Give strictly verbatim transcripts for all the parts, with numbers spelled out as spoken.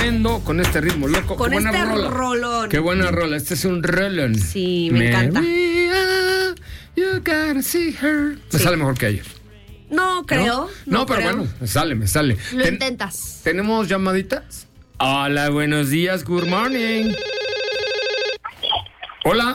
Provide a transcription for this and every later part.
tremendo con este ritmo loco. Con Qué buena este rola. rolón. Qué buena rola. Este es un rolón. Sí, me encanta. Maria, you gotta see her. Me Sí. sale mejor que ayer. No creo. No, No, no, pero creo. bueno, me sale, me sale. Lo Ten- intentas. ¿Tenemos llamaditas? Hola, buenos días, good morning. Hola.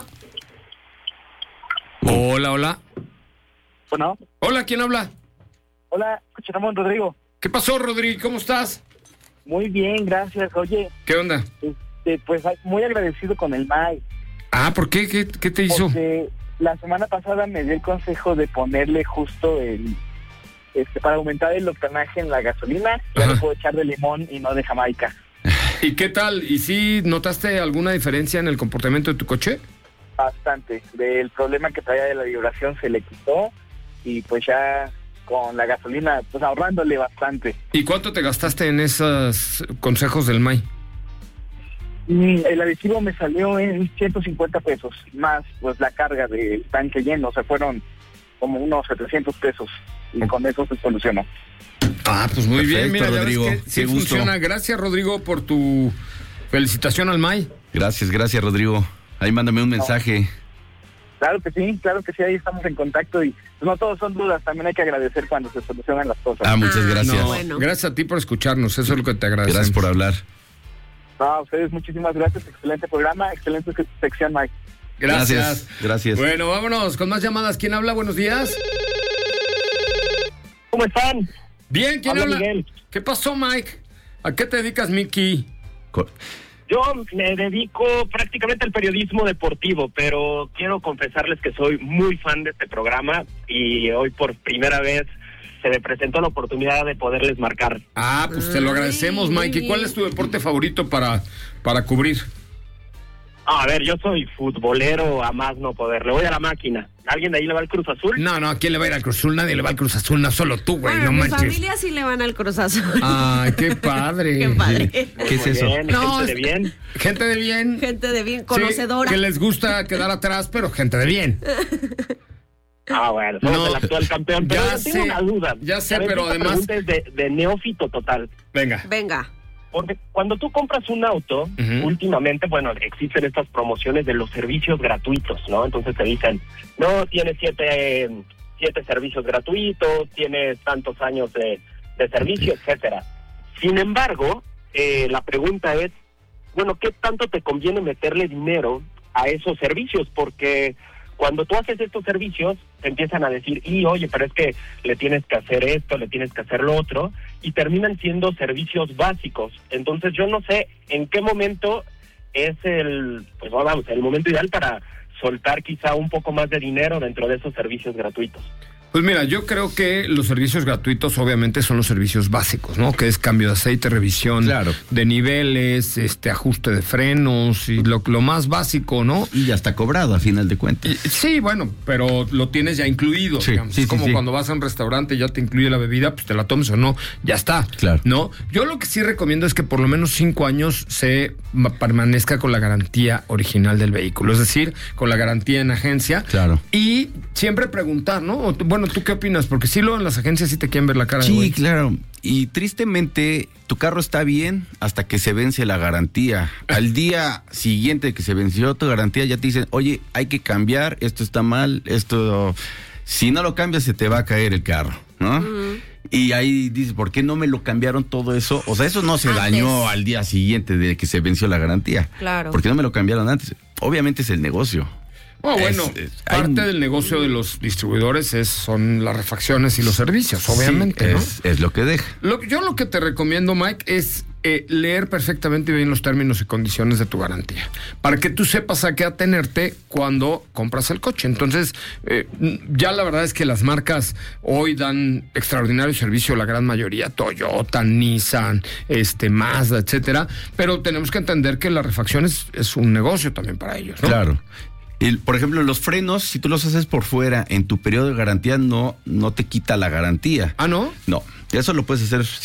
Hola, hola. Bueno, Hola, ¿quién habla? hola, Coche Ramón, Rodrigo. ¿Qué pasó, Rodrigo? ¿Cómo estás? Muy bien, gracias. Oye, ¿Qué onda? este, pues muy agradecido con el M A I. Ah, ¿por qué? ¿Qué, qué te hizo? Porque la semana pasada me dio el consejo de ponerle justo el, este, para aumentar el octanaje en la gasolina, ya Ajá. le puedo echar de limón y no de Jamaica. ¿Y qué tal? ¿Y si notaste alguna diferencia en el comportamiento de tu coche? Bastante. Del problema que traía de la vibración se le quitó y pues ya con la gasolina, pues ahorrándole bastante. ¿Y cuánto te gastaste en esos consejos del M A I? Mm, El adhesivo me salió en ciento cincuenta pesos, más pues la carga del tanque lleno, o sea, fueron como unos setecientos pesos y con eso se solucionó. Ah, pues muy Perfecto, bien, mira, ya Rodrigo. ves que sí Qué gusto. funciona. Gracias, Rodrigo, por tu felicitación al M A I. Gracias, gracias, Rodrigo. Ahí mándame un mensaje. Claro que sí, claro que sí, ahí estamos en contacto y pues, no todos son dudas, también hay que agradecer cuando se solucionan las cosas. Ah, muchas Ah, gracias. No, bueno. gracias a ti por escucharnos, eso es lo que te agradecemos. Gracias por hablar. No, a ustedes muchísimas gracias, excelente programa, excelente se- sección, Mike. Gracias. Gracias, gracias. Bueno, vámonos con más llamadas. ¿Quién habla? Buenos días. ¿Cómo están? Bien, ¿quién Habla habla? Miguel. ¿Qué pasó, Mike? ¿A qué te dedicas, Mickey? Co- Yo me dedico prácticamente al periodismo deportivo, pero quiero confesarles que soy muy fan de este programa y hoy por primera vez se me presentó la oportunidad de poderles marcar. Ah, pues te lo Ay, agradecemos, muy Mike. ¿Y cuál bien. es tu deporte favorito para, para cubrir? Ah, a ver, yo soy futbolero a más no poder. Le voy a la máquina. ¿Alguien de ahí le va al Cruz Azul? No, no, ¿a quién le va a ir al Cruz Azul? Nadie le va al Cruz Azul, no solo tú, güey, Bueno, no mi manches. familia sí le van al Cruz Azul. Ay, qué padre. Qué padre. ¿Qué es Muy eso? bien, No, gente de es- bien. Gente de bien. Gente de bien Sí, conocedora. que les gusta quedar atrás, pero gente de bien. Ah, bueno, somos No, el actual campeón. Pero ya yo tengo sé, una duda. ya sé, A ver, pero esta además- pregunta es de, de neófito total. Venga. Venga. Porque cuando tú compras un auto, Ujú. últimamente, bueno, existen estas promociones de los servicios gratuitos, ¿no? Entonces te dicen, no, tienes siete, eh, siete servicios gratuitos, tienes tantos años de, de servicio, etcétera. Sin embargo, eh, la pregunta es, bueno, ¿qué tanto te conviene meterle dinero a esos servicios? Porque cuando tú haces estos servicios, te empiezan a decir, y oye, pero es que le tienes que hacer esto, le tienes que hacer lo otro, y terminan siendo servicios básicos. Entonces yo no sé en qué momento es el, pues vamos, el momento ideal para soltar quizá un poco más de dinero dentro de esos servicios gratuitos. Pues mira, yo creo que los servicios gratuitos obviamente son los servicios básicos, ¿no? Que es cambio de aceite, revisión Claro. de niveles, este ajuste de frenos y lo, lo más básico, ¿no? Y ya está cobrado a final de cuentas. Y- sí, bueno, pero lo tienes ya incluido, Sí, digamos. sí, es sí, como sí. cuando vas a un restaurante y ya te incluye la bebida, pues te la tomes o no, ya está. Claro. ¿No? Yo lo que sí recomiendo es que por lo menos cinco años se ma- permanezca con la garantía original del vehículo, es decir, con la garantía en agencia. Claro. Y siempre preguntar, ¿no? O tú- bueno, ¿tú qué opinas? Porque sí, luego en las agencias sí te quieren ver la cara de Sí, güey. claro. Y tristemente, tu carro está bien hasta que se vence la garantía. Al día siguiente que se venció tu garantía, ya te dicen, oye, hay que cambiar, esto está mal, esto... Si no lo cambias, se te va a caer el carro, ¿no? Y ahí dices, ¿por qué no me lo cambiaron todo eso? O sea, eso no se Antes. dañó al día siguiente de que se venció la garantía. Claro. ¿Por qué no me lo cambiaron antes? Obviamente es el negocio. Oh, bueno, Es- es- hay parte un- del negocio de los distribuidores es, son las refacciones y los servicios, obviamente, Sí, ¿no? es, es lo que deja. Lo, yo lo que te recomiendo, Mike, es eh, leer perfectamente bien los términos y condiciones de tu garantía, para que tú sepas a qué atenerte cuando compras el coche. Entonces, eh, ya la verdad es que las marcas hoy dan extraordinario servicio, la gran mayoría, Toyota, Nissan, este, Mazda, etcétera, pero tenemos que entender que la refacción es, es un negocio también para ellos, ¿no? Claro. Y, por ejemplo, los frenos, si tú los haces por fuera, en tu periodo de garantía no, no te quita la garantía. Ah, ¿no? No, eso lo puedes hacer